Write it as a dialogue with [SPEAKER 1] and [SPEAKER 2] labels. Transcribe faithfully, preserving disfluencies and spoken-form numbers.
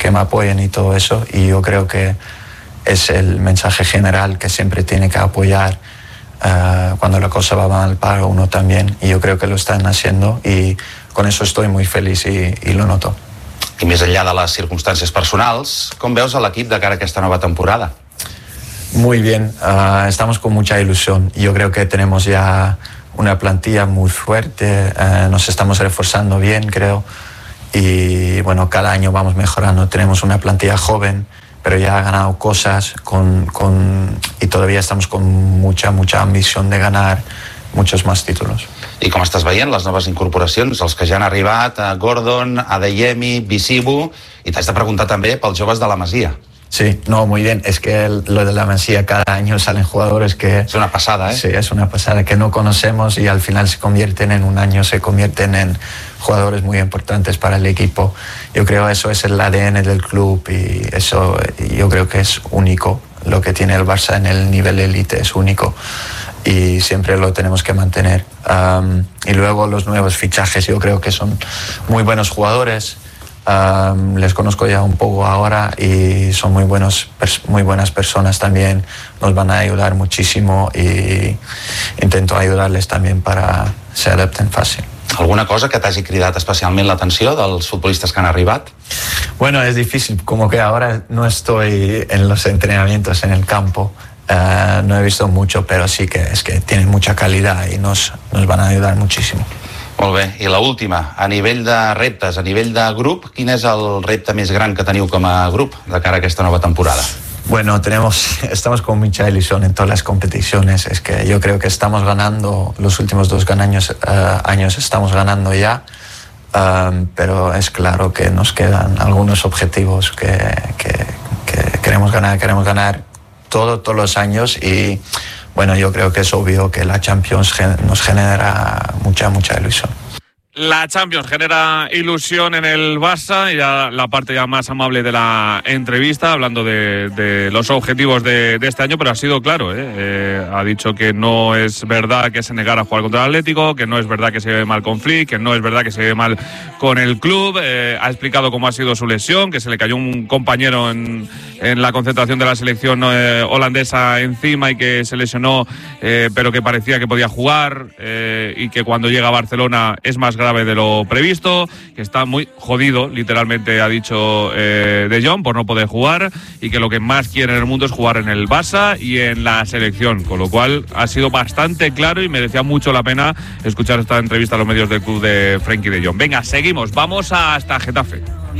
[SPEAKER 1] que me apoyen y todo eso, y yo creo que es el mensaje general que siempre tiene que apoyar uh, cuando la cosa va mal para uno también, y yo creo que lo están haciendo y con eso estoy muy feliz y, y lo noto.
[SPEAKER 2] I més enllà de les circumstàncies personals, com veus a l'equip de cara a aquesta nova temporada?
[SPEAKER 1] Muy bien, uh, estamos con mucha ilusión. Yo creo que tenemos ya una plantilla muy fuerte, uh, nos estamos reforzando bien, creo, y bueno, cada año vamos mejorando. Tenemos una plantilla joven, pero ya ha ganado cosas con, con, y todavía estamos con mucha, mucha ambición de ganar muchos más títulos.
[SPEAKER 2] I com estàs veient les noves incorporacions, els que ja han arribat, Gordon, Adeyemi, Bizibu, i t'haig de preguntar també pels joves de la Masia.
[SPEAKER 1] Sí, no, muy bien. Es que el, lo de la Masia, cada año salen jugadores que...
[SPEAKER 2] Es una pasada, ¿eh?
[SPEAKER 1] Sí, es una pasada, que no conocemos y al final se convierten en un año, se convierten en jugadores muy importantes para el equipo. Yo creo que eso es el A D N del club y eso yo creo que es único. Lo que tiene el Barça en el nivel élite es único y siempre lo tenemos que mantener. Um, y luego los nuevos fichajes, yo creo que son muy buenos jugadores. Um, les conozco ya un poco ahora y son muy buenos, muy buenas personas también, nos van a ayudar muchísimo y intento ayudarles también para que se adapten fácil.
[SPEAKER 2] Alguna cosa que t'hagi cridat especialment l'atenció dels futbolistes que han arribat?
[SPEAKER 1] Bueno, es difícil, como que ahora no estoy en los entrenamientos en el campo, uh, no he visto mucho, pero sí que es que tienen mucha calidad y nos, nos van a ayudar muchísimo.
[SPEAKER 2] Molt bé, i l'última, a nivell de reptes, a nivell de grup, quin és el repte més gran que teniu com a grup de cara a aquesta nova temporada?
[SPEAKER 1] Bueno, tenemos, estamos con mucha ilusión en todas las competiciones. Es que yo creo que estamos ganando, los últimos dos años, uh, años estamos ganando ya, um, pero es claro que nos quedan algunos objetivos que, que, que queremos ganar, queremos ganar todo, todos los años y bueno, yo creo que es obvio que la Champions nos genera mucha, mucha ilusión.
[SPEAKER 3] La Champions genera ilusión en el Barça y ya la parte ya más amable de la entrevista, hablando de, de los objetivos de, de este año, pero ha sido claro, ¿eh? Eh, ha dicho que no es verdad que se negara a jugar contra el Atlético, que no es verdad que se lleve mal con Flick, que no es verdad que se lleve mal con el club, eh, ha explicado cómo ha sido su lesión, que se le cayó un compañero en, en la concentración de la selección eh, holandesa encima y que se lesionó, eh, pero que parecía que podía jugar eh, y que cuando llega a Barcelona es más grave de lo previsto, que está muy jodido, literalmente ha dicho eh, De Jong, por no poder jugar y que lo que más quiere en el mundo es jugar en el Barça y en la selección, con lo cual ha sido bastante claro y merecía mucho la pena escuchar esta entrevista a los medios del club de Frenkie De Jong. Venga, seguimos, vamos hasta Getafe.